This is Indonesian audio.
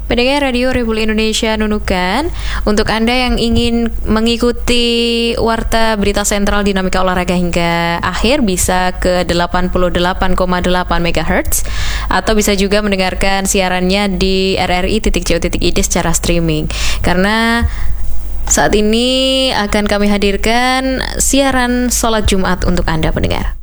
Pendengar Radio Republik Indonesia Nunukan, untuk Anda yang ingin mengikuti Warta Berita Sentral Dinamika Olahraga hingga akhir bisa ke 88,8 MHz atau bisa juga mendengarkan siarannya di rri.co.id secara streaming. Karena saat ini akan kami hadirkan siaran sholat Jumat untuk Anda pendengar.